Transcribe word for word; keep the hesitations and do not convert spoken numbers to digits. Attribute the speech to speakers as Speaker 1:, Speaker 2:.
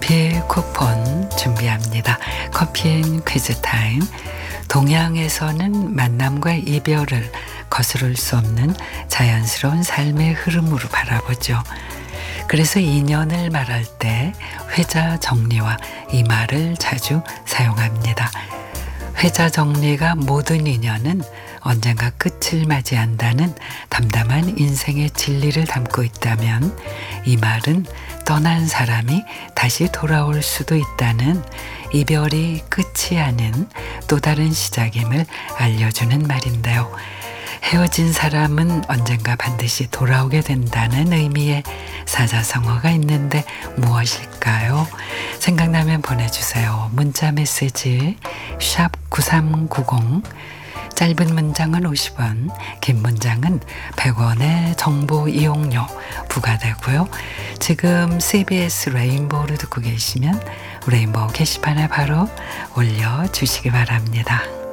Speaker 1: 커피 쿠폰 준비합니다. 커피앤 퀴즈 타임. 동양에서는 만남과 이별을 거스를 수 없는 자연스러운 삶의 흐름으로 바라보죠. 그래서 인연을 말할 때 회자 정리와 이 말을 자주 사용합니다. 회자 정리가 모든 인연은 언젠가 끝을 맞이한다는 담담한 인생의 진리를 담고 있다면, 이 말은 떠난 사람이 다시 돌아올 수도 있다는, 이별이 끝이 아닌 또 다른 시작임을 알려주는 말인데요. 헤어진 사람은 언젠가 반드시 돌아오게 된다는 의미의 사자성어가 있는데 무엇일까요? 생각나면 보내주세요. 문자 메시지 샵 구삼구공, 짧은 문장은 오십 원, 긴 문장은 백 원의 정보 이용료 부과되고요. 지금 씨비에스 레인보우를 듣고 계시면 레인보우 게시판에 바로 올려주시기 바랍니다.